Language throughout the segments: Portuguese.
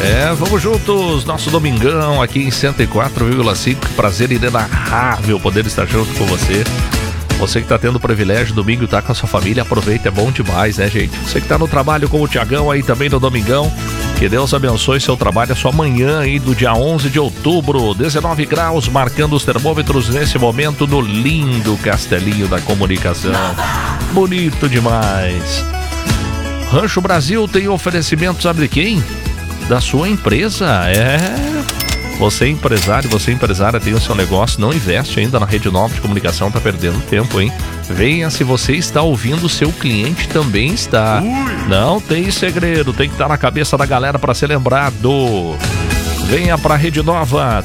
Vamos juntos, nosso domingão aqui em 104,5. Prazer inenarrável poder estar junto com você. Você que tá tendo o privilégio domingo estar com a sua família, aproveita, é bom demais, né, gente? Você que tá no trabalho com o Tiagão aí também no domingão, que Deus abençoe seu trabalho, a sua manhã aí do dia 11 de outubro, 19 graus, marcando os termômetros nesse momento no lindo Castelinho da Comunicação. Bonito demais. Rancho Brasil tem oferecimento, sabe de quem? Da sua empresa, Você empresário, você empresária, tem o seu negócio, não investe ainda na Rede Nova de Comunicação, tá perdendo tempo, hein? Venha, se você está ouvindo, o seu cliente também está. Não tem segredo, tem que estar na cabeça da galera para ser lembrado. Venha para a Rede Nova,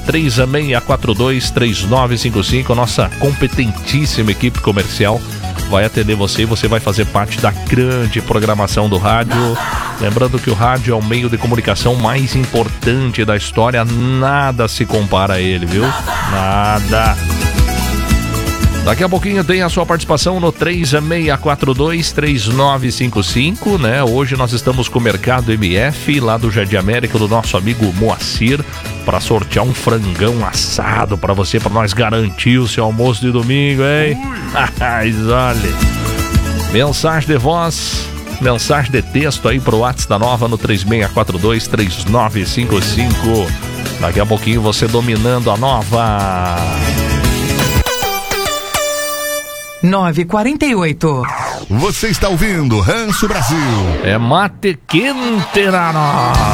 3642-3955, nossa competentíssima equipe comercial vai atender você e você vai fazer parte da grande programação do rádio. Lembrando que o rádio é o meio de comunicação mais importante da história, nada se compara a ele, viu? Nada. Daqui a pouquinho tem a sua participação no 3642-3955, né? Hoje nós estamos com o Mercado MF, lá do Jardim América, do nosso amigo Moacir, para sortear um frangão assado para você, para nós garantir o seu almoço de domingo, hein? Mas olha, mensagem de voz, mensagem de texto aí pro WhatsApp da Nova no 3642-3955. Daqui a pouquinho você dominando a Nova. 9h48. Você está ouvindo Rancho Brasil. É mate quente na Nova.